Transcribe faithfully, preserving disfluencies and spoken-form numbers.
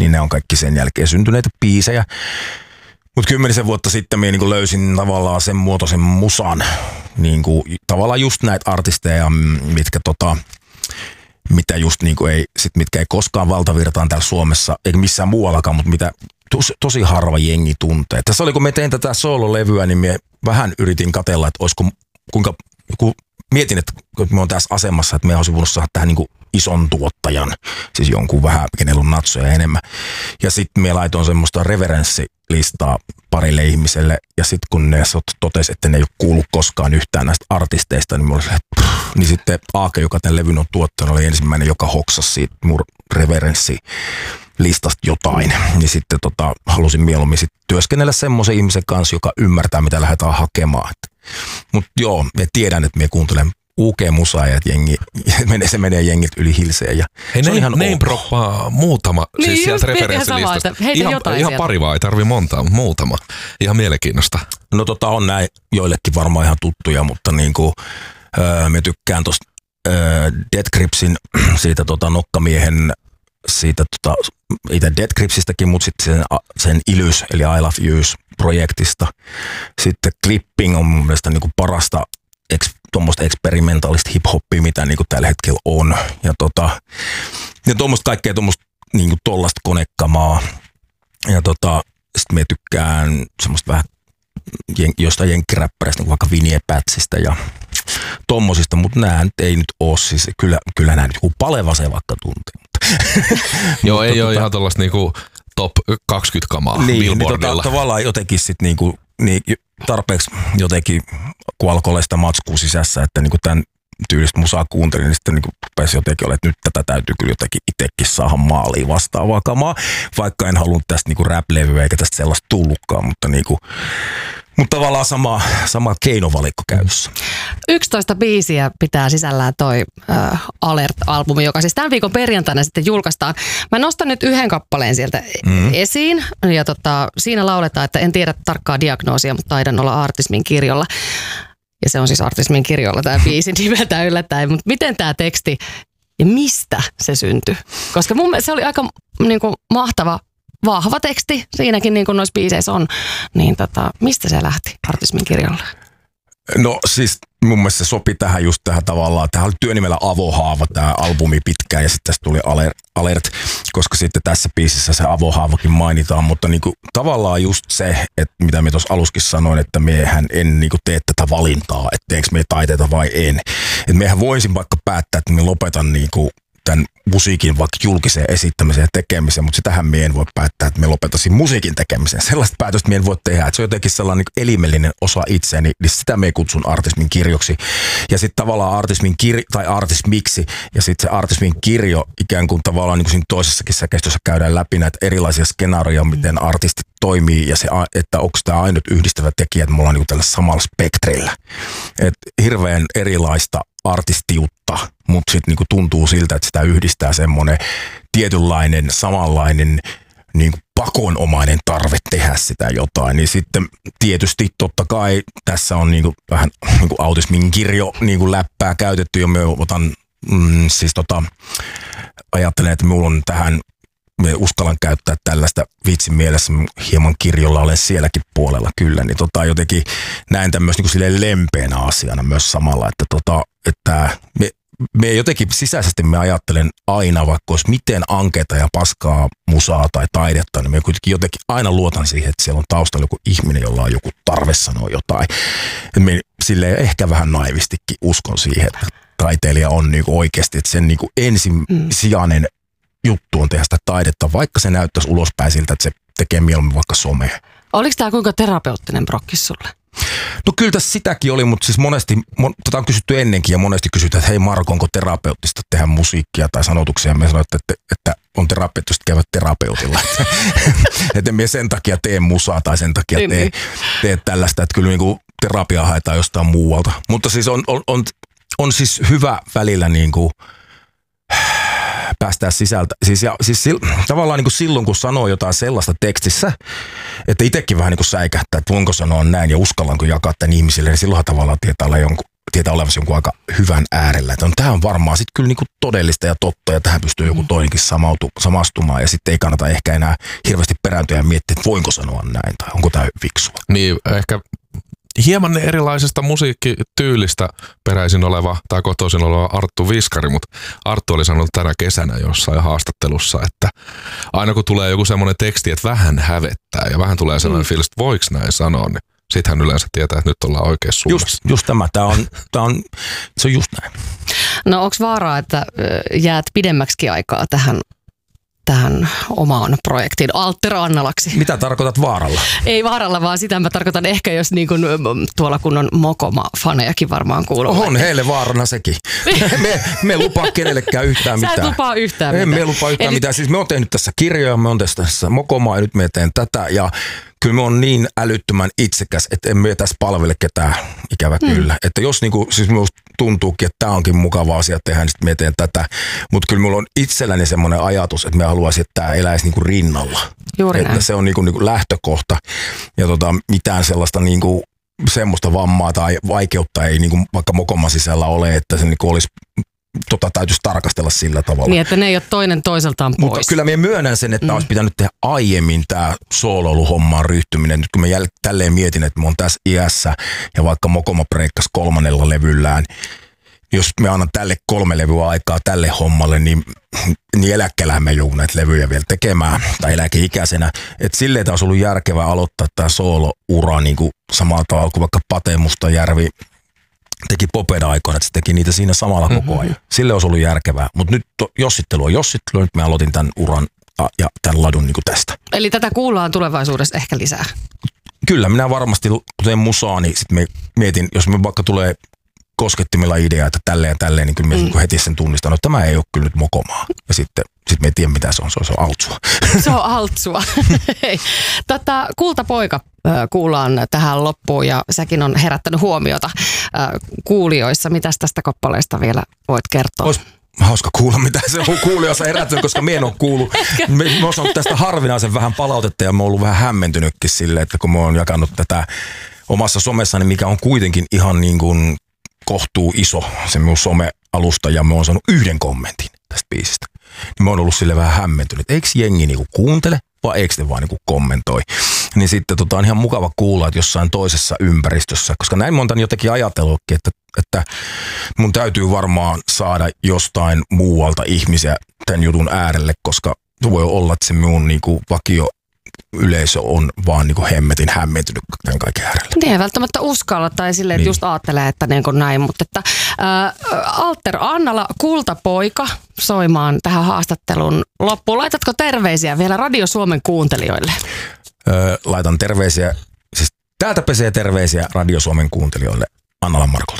niin ne on kaikki sen jälkeen syntyneitä biisejä. Mutta kymmenisen vuotta sitten minä niin löysin tavallaan sen muotoisen musan, niin kuin, tavallaan just näitä artisteja, mitkä tota, mitä just niin kuin ei, sit mitkä ei koskaan valtavirtaan täällä Suomessa, eikä missään muuallakaan, mutta mitä tos, tosi harva jengi tuntee. Tässä oli, kun me tein tätä soololevyä, niin minä vähän yritin katsella, että olisiko, kuinka, kun mietin, että kun me on tässä asemassa, että me olisi voinut saada tähän niin kuin ison tuottajan, siis jonkun vähän, kenellä on natsoja enemmän. Ja sitten me laitoin semmoista referenssilistaa parille ihmiselle, ja sitten kun ne totesi, että ne ei ole kuullut koskaan yhtään näistä artisteista, niin, oli, niin sitten Aake, joka tämän levyn on tuottanut, oli ensimmäinen, joka hoksasi siitä mun referenssilistasta jotain. Niin sitten tota, halusin mieluummin sit työskennellä semmoisen ihmisen kanssa, joka ymmärtää, mitä lähdetään hakemaan. Mutta joo, me tiedän, että me kuuntelen U G-musaa ja jengi, se menee jengit yli hilseen. Ja hei, se ne, on ihan name droppaa muutama, niin siis sieltä just, referenssilistasta. Ihan, ihan, ihan pari vaan, ei tarvi montaa, mutta muutama. Ihan mielenkiinnosta. No tota on näin joillekin varmaan ihan tuttuja, mutta niinku, öö, me tykkään tosta öö, Dead Gripsin, siitä tota nokkamiehen, siitä tota, itse Dead Gripsistäkin, mutta sitten sen, sen Ilys, eli I Love Yous-projektista. Sitten Clipping on mun mielestä niinku parasta eks, tuommoista eksperimentaalista hip-hoppia, mitä niinku tällä hetkellä on. Ja, tota, ja tuommoista kaikkea tuommoista niinku tollasta konekamaa. Ja tota, sitten me tykkään semmoista vähän jen, jostain jenkkiräppäreistä, niin vaikka Vinnie Patsista ja tommosista, mutta nämä nyt ei nyt ole siis, kyllä, kyllä nämä nyt joku Paleva se vaikka tuntee. Joo, ei tota, ole ihan tollaista niinku top kaksikymmentä kamaa niin, Billboardilla. Niin tota, tavallaan jotenkin sitten niinku, niin tarpeeksi jotenkin, kun alkoi olla sitä matskua sisässä, että niinku tämän tyylistä musaa kuuntelin, niin sitten niinku rupesi jotenkin olla, että nyt tätä täytyy kyllä jotenkin itsekin saada maaliin vastaavaa kamaa, vaikka en halunnut tästä niinku rap-levyä eikä tästä sellaista tullutkaan, mutta niinku Mutta tavallaan sama, sama keinovalikko käytössä. yksitoista biisiä pitää sisällään toi äh, Alert-albumi, joka siis tämän viikon perjantaina sitten julkaistaan. Mä nostan nyt yhden kappaleen sieltä mm. esiin. Ja tota, siinä lauletaan, että en tiedä tarkkaa diagnoosia, mutta taidan olla artismin kirjolla. Ja se on siis artismin kirjolla tämä biisi nimeltä yllättäen. Mutta miten tämä teksti ja mistä se syntyi? Koska mun mielestä se oli aika niin kuin, mahtava vahva teksti, siinäkin niin kuin noissa biiseissä on, niin tota, mistä se lähti artismin kirjolle? No siis mun mielestä se sopi tähän just tähän tavallaan, tähän oli työnimellä Avohaava tämä albumi pitkään ja sitten tästä tuli Alert, Alert, koska sitten tässä biisissä se Avohaavakin mainitaan, mutta niinku tavallaan just se, että mitä me tuossa aluskin sanoin, että miehän en niinku tee tätä valintaa, että teekö me taiteita vai en. Että mehän voisin vaikka päättää, että me lopetan niinku tämän musiikin vaikka julkiseen esittämiseen ja tekemiseen, mutta sitähän me en voi päättää, että me lopetaisin musiikin tekemiseen. Sellaista päätöstä me en voi tehdä, että se on jotenkin sellainen niin elimellinen osa itseäni, niin sitä me kutsun artismin kirjoksi. Ja sitten tavallaan artismin kirjo, tai artismiksi, ja sitten se artismin kirjo ikään kuin tavallaan niin kuin siinä toisessakin säkeistössä käydään läpi näitä erilaisia skenaarioja, miten artistit toimii, ja se, että onko tämä ainut yhdistävä tekijä, että me ollaan niin kuin tällä samalla spektrillä. Et hirveän erilaista artistiutta, mutta sitten niinku tuntuu siltä, että sitä yhdistää semmoinen tietynlainen, samanlainen niinku pakonomainen tarve tehdä sitä jotain. Niin sitten tietysti totta kai tässä on niinku vähän niinku autismin kirjo niinku läppää käytetty ja me otan mm, siis tota, ajattelen, että minulla on tähän, me uskallan käyttää tällaista vitsin mielessä, hieman kirjolla olen sielläkin puolella kyllä, niin tota, jotenkin näen tämmöistä niin kuin lempeänä asiana myös samalla, että, tota, että me, me jotenkin sisäisesti me ajattelen aina, vaikka olisi miten ankeita ja paskaa musaa tai taidetta, niin me kuitenkin jotenkin aina luotan siihen, että siellä on taustalla joku ihminen, jolla on joku tarve sanoa jotain. Me silleen ehkä vähän naivistikin uskon siihen, että taiteilija on niin kuin oikeasti, että sen niin kuin ensisijainen juttu on tehdä sitä taidetta, vaikka se näyttäisi ulospäin siltä, että se tekee mieluummin vaikka somea. Oliko tämä kuinka terapeuttinen prokkis sulle? No kyllä tässä sitäkin oli, mutta siis monesti, mon, tätä on kysytty ennenkin ja monesti kysytään, että hei Marko, onko terapeuttista tehdä musiikkia tai sanotuksia? Ja me sanoin, että, että on terapeuttista käydä terapeutilla. Että en minä sen takia tee musaa tai sen takia tee, tee tällaista, että kyllä niin kuin terapiaa haetaan jostain muualta. Mutta siis on, on, on, on siis hyvä välillä niin kuin päästää sisältä. Siis, ja, siis sil, tavallaan niin kuin silloin, kun sanoo jotain sellaista tekstissä, että itsekin vähän niin kuin säikähtää, että voinko sanoa näin ja uskallanko jakaa tämän ihmisille, niin silloinhan tavallaan tietää olla jonkun, tietää olevansa jonkun aika hyvän äärellä. Että on, tämä on varmaan sitten kyllä niinku todellista ja totta ja tähän pystyy joku toinenkin samautu, samastumaan ja sitten ei kannata ehkä enää hirveästi perääntyä ja miettiä, että voinko sanoa näin tai onko tämä fiksua. Niin, ehkä hieman erilaisesta musiikkityylistä peräisin oleva tai kotoisin oleva Arttu Viskari, mutta Arttu oli sanonut tänä kesänä jossain haastattelussa, että aina kun tulee joku semmoinen teksti, että vähän hävettää ja vähän tulee sellainen mm. fiilis, että voiko näin sanoa, niin sitten hän yleensä tietää, että nyt ollaan oikeassa suunnassa. Just, just tämä, tämä on, tämä on, se on just näin. No onko vaaraa, että jäät pidemmäksi aikaa tähän tähän omaan projektiin, Alter Annalaksi? Mitä tarkoitat vaaralla? Ei vaaralla, vaan sitä mä tarkoitan ehkä, jos niin kuin, tuolla kun on Mokoma-fanejakin varmaan kuuluu. On heille vaarana sekin. me, me lupaa kenellekään yhtään mitään. Sä et lupaa yhtään mitään. Me lupaa yhtään Eli... mitään. Siis me on tehnyt tässä kirjoja, me on tässä Mokomaa ja nyt me teen tätä ja kyllä me on niin älyttömän itsekäs, että emme tässä palvele ketään, ikävä mm. kyllä. Että jos niinku, siis minusta tuntuukin, että tämä onkin mukava asia tehdä, niin sitten me teen tätä. Mutta kyllä minulla on itselläni semmoinen ajatus, että me haluaisin, että tämä eläisi niinku rinnalla. Juuri että näin. Se on niinku, niinku lähtökohta ja tota, mitään sellaista niinku, semmoista vammaa tai vaikeutta ei niinku, vaikka Mokoman sisällä ole, että se niinku olisi Tota täytyisi tarkastella sillä tavalla. Niin, että ne ei ole toinen toiseltaan pois. Mutta kyllä minä myönnän sen, että mm. olisi pitänyt tehdä aiemmin tämä sooloiluhommaan ryhtyminen. Nyt kun mä jäl- tälleen mietin, että mä oon tässä iässä ja vaikka Mokoma breikkasi kolmannella levyllään, jos me annan tälle kolme levyä aikaa tälle hommalle, niin, niin eläkkeellähän me joudun näitä levyjä vielä tekemään, tai eläkeikäisenä. Että silleen tämä olisi ollut järkevää aloittaa tämä sooloura niin kuin samalla tavalla kuin vaikka Pate Mustajärvi teki Popeda-aikoina, että se teki niitä siinä samalla mm-hmm. koko ajan. Sille olisi ollut järkevää, mutta nyt to, jossittelu on jossittelu, nyt mä aloitin tämän uran ja tämän ladun niin kuin tästä. Eli tätä kuullaan tulevaisuudessa ehkä lisää? Kyllä, minä varmasti, kun teen musaa, niin sit me mietin, jos me vaikka tulee koskettimilla idea, että tälleen ja tälleen, niin kyllä me mm. heti sen tunnistan, että tämä ei ole kyllä nyt Mokomaa. Ja sitten sit me ei tiedä, mitä se on, se on, se on altsua. Se on altsua. Tota, Kultapoika kuullaan tähän loppuun ja sekin on herättänyt huomiota kuulijoissa. Mitäs tästä kappaleesta vielä voit kertoa? Ois hauska kuulla, mitä se on kuulijoissa herättänyt, koska mie en ole kuullut. Mä oon saanut tästä harvinaisen vähän palautetta ja mä oon ollut vähän hämmentynytkin sille, että kun mä oon jakanut tätä omassa somessani, mikä on kuitenkin ihan niin kuin kohtuu iso, se minun some-alusta, ja mä oon saanut yhden kommentin tästä biisistä. Niin mä oon ollut sille vähän hämmentynyt. Eikö jengi niinku kuuntele, vai eikö ne vaan niinku kommentoi? Niin sitten tota, on ihan mukava kuulla, että jossain toisessa ympäristössä, koska näin monta jotenkin ajatellutkin, että, että mun täytyy varmaan saada jostain muualta ihmisiä tämän jutun äärelle, koska voi olla, että se minun niinku vakio yleisö on vaan niinku hemmetin hämmentynyt tämän kaiken äärellä. Niin, ei välttämättä uskalla tai silleen, että niin. just ajattelee, että niin kuin näin, mutta että ää, Alter Annala, Kultapoika soimaan tähän haastattelun loppuun. Laitatko terveisiä vielä Radio Suomen kuuntelijoille? Öö, laitan terveisiä, siis täältä pesee terveisiä Radio Suomen kuuntelijoille Annalan Markolta.